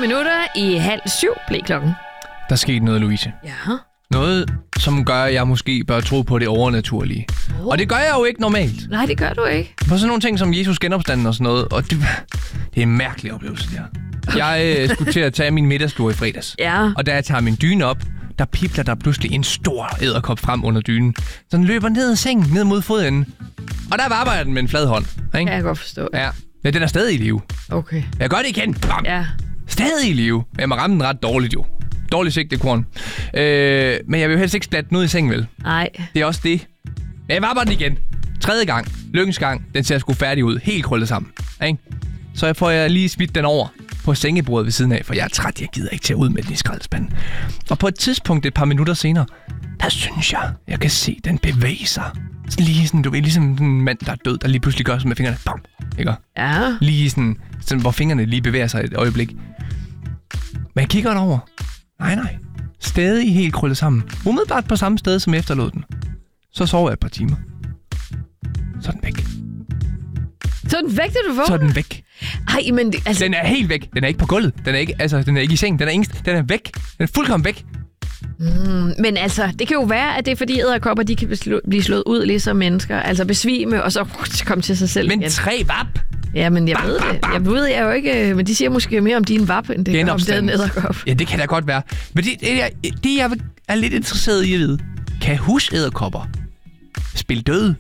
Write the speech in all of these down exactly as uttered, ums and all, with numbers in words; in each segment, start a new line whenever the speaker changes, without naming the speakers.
minutter i halv syv blev klokken.
Der skete noget, Louise.
Ja.
Noget, som gør, at jeg måske bør tro på det overnaturlige. Oh. Og det gør jeg jo ikke normalt.
Nej, det gør du ikke.
På sådan nogle ting som Jesus genopstanden og sådan noget. Og det, det er en mærkelig oplevelse, det her. Jeg øh, skulle til at tage min middagslur i fredags.
Ja. Og
da jeg tager min dyne op, der pipler der pludselig en stor edderkop frem under dynen. Så den løber ned ad sengen, ned mod fodenden. Og der var jeg den med en flad hånd. Ikke?
Kan jeg godt forstå.
Ja. Ja, den er stadig i live.
Okay.
Jeg gør det igen. Bam.
Ja.
Stadig i live. Jeg må ramme den ret dårligt jo. Dårligt sigtekorn. Øh, men jeg vil jo helst ikke splatte den ud i sengen, vel?
Nej.
Det er også det. Jeg var bare den igen. Tredje gang. Lykkens gang. Den ser sgu færdig ud. Helt krøllet sammen. Ikke? Så jeg får jeg lige smidt den over på sengebordet ved siden af, for jeg er træt. Jeg gider ikke til at ud med den i skraldespanden. Og på et tidspunkt, et par minutter senere, der synes jeg, jeg kan se den bevæge sig. Sådan lige sådan, du ved, ligesom en mand, der er død, der lige pludselig gør sådan med fingrene. Bam. Ikke?
Ja.
Lige sådan, sådan, hvor fingrene lige bevæger sig et øjeblik. Men jeg kigger over. Nej, nej. Stadig helt krøllet sammen. Umiddelbart på samme sted, som efterlod den. Så sover jeg et par timer. Så er den væk.
Så er den væk, da du vågner?
Så er den væk.
Ej, men... Altså...
Den er helt væk. Den er ikke på gulvet. Den er ikke, altså, den er ikke i sengen. Den er, ingen, den er væk. Den er fuldkommen væk.
Mm, men altså, det kan jo være, at det er fordi edderkopper, de kan blive slået ud ligesom mennesker. Altså besvime, og så komme til sig selv
men
igen.
Men tre vap.
Ja, men jeg ved det. Jeg ved jeg jo ikke, men de siger måske mere om din vap, end det gør om den edderkop.
Ja, det kan da godt være. Men det, det, jeg, det jeg er lidt interesseret i at vide, kan hus-edderkopper spille døde?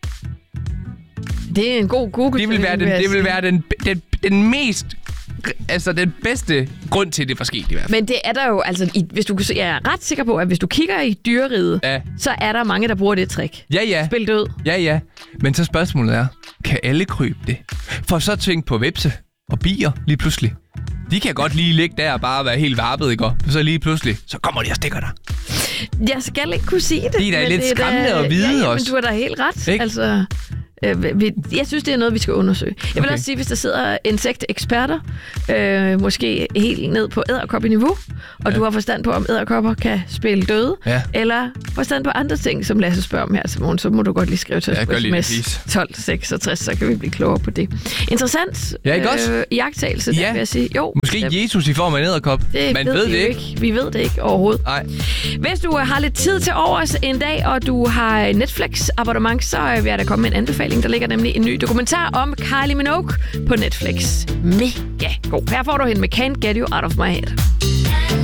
Det er en god Google.
Det vil være den, det vil være den, den, den mest... Altså, den bedste grund til, det var sket i hvert fald.
Men det er der jo, altså, i, hvis du, jeg er ret sikker på, at hvis du kigger i dyreriget, ja. Så er der mange, der bruger det trick.
Ja, ja.
Spil død.
Ja, ja. Men så spørgsmålet er, kan alle krybe det? For så tænk på hvepse og bier lige pludselig. De kan godt lige ligge der og bare være helt varpet, ikke? Så lige pludselig, så kommer de og stikker dig.
Jeg skal ikke kunne sige det.
Det er da lidt skræmmende at vide
ja, ja,
også.
Men du har da helt ret.
Ikke?
Altså... Jeg synes, det er noget, vi skal undersøge. Jeg vil
okay.
også sige, hvis der sidder insekteksperter, øh, måske helt ned på edderkoppeniveau, og ja. Du har forstand på, om edderkopper kan spille døde, ja. Eller forstand på andre ting, som Lasse spørger om her til morgen, så må du godt lige skrive til os på sms tolv seksogtres, så kan vi blive klogere på det. Interessant
ja, ikke også?
Øh, iagttagelse,
ja.
vil jeg sige. Jo,
måske det, Jesus i form af en edderkop.
Det
Man
ved,
ved
vi
det ikke.
ikke. Vi ved det ikke overhovedet.
Nej.
Hvis du har lidt tid til overs en dag, og du har Netflix-abonnement, så vil jeg da komme med en anbefaling. Der ligger nemlig en ny dokumentar om Kylie Minogue på Netflix. Mega god. Her får du hende med Can't Get You Out of My Head.